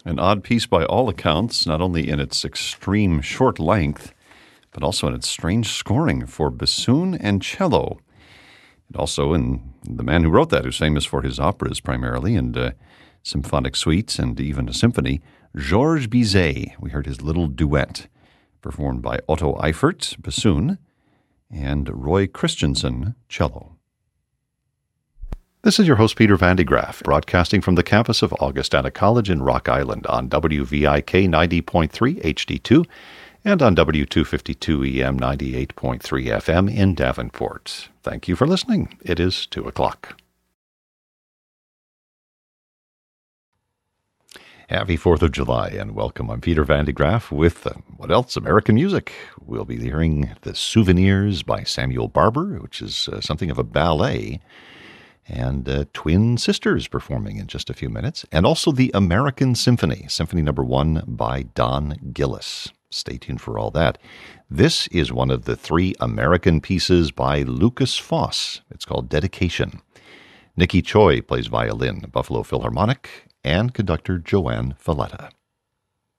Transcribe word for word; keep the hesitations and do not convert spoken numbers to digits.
An odd piece by all accounts, not only in its extreme short length, but also in its strange scoring for bassoon and cello. And also in the man who wrote that, who's famous for his operas primarily, and uh, symphonic suites, and even a symphony, Georges Bizet. We heard his little duet, performed by Otto Eifert, bassoon, and Roy Christensen, cello. This is your host, Peter Van de Graaff, broadcasting from the campus of Augustana College in Rock Island on W V I K ninety point three H D two and on W two fifty-two E M ninety-eight point three F M in Davenport. Thank you for listening. It is two o'clock. Happy fourth of July and welcome. I'm Peter Van de Graaff with, uh, what else? American music. We'll be hearing The Souvenirs by Samuel Barber, which is uh, something of a ballet, and uh, Twin Sisters performing in just a few minutes, and also the American Symphony, Symphony Number One by Don Gillis. Stay tuned for all that. This is one of the three American pieces by Lukas Foss. It's called Dedication. Nikki Choi plays violin, Buffalo Philharmonic, and conductor Joanne Falletta.